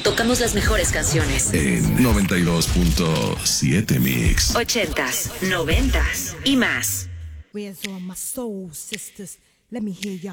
Tocamos las mejores canciones. En 92.7 Mix. 80s, 90s y más. Where's all my soul sisters? Let me hear y'all